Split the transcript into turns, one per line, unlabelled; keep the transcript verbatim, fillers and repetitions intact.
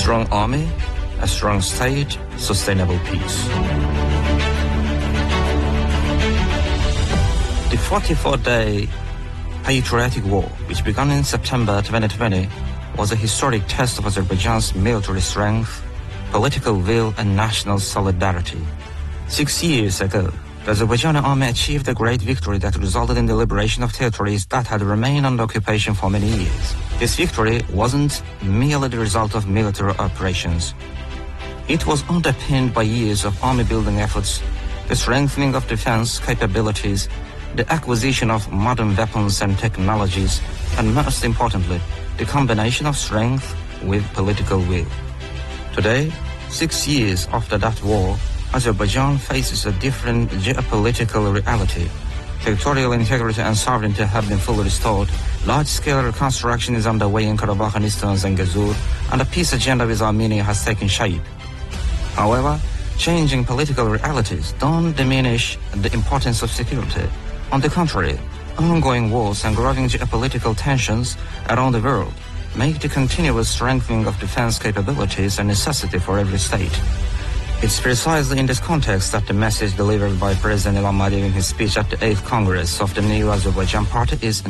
strong army, a strong state, sustainable peace. The forty-four day patriotic war, which began in September twenty twenty, was a historic test of Azerbaijan's military strength, political will, and national solidarity. Six years ago, the Azerbaijani army achieved a great victory that resulted in the liberation of territories that had remained under occupation for many years. This victory wasn't merely the result of military operations. It was underpinned by years of army-building efforts, the strengthening of defense capabilities, the acquisition of modern weapons and technologies, and most importantly, the combination of strength with political will. Today, six years after that war, Azerbaijan faces a different geopolitical reality. Territorial integrity and sovereignty have been fully restored. Large-scale reconstruction is underway in Karabakh and Eastern Zangezur, and a peace agenda with Armenia has taken shape. However, changing political realities don't diminish the importance of security. On the contrary, ongoing wars and growing geopolitical tensions around the world make the continuous strengthening of defense capabilities a necessity for every state. It's precisely in this context that the message delivered by President Ilham Aliyev in his speech at the eighth Congress of the New Azerbaijan Party is